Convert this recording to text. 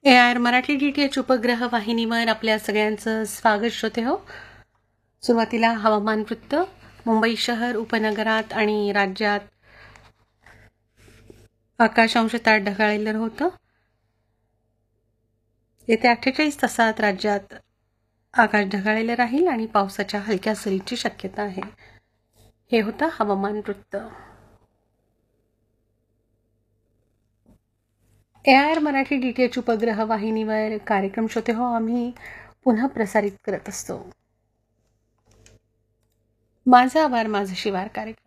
AIR Marathi DTH उपग्रह वाहिनीवर आपल्या सगळ्यांचं स्वागत श्रोते हो. सुरुवातीला हवामान वृत्त. मुंबई शहर, उपनगरात आणि राज्यात आकाश अंशतः ढगाळलेलं होतं. येत्या 48 तासात राज्यात आकाश ढगाळलेलं राहील आणि पावसाच्या हलक्या सरीची शक्यता आहे. हे होतं हवामान वृत्त. AIR मराठी DTH उपग्रह वाहिनीवर कार्यक्रम श्रोते हो आम्ही पुन्हा प्रसारित करत असतो. माझा आभार माझा शिवार कार्यक्रम.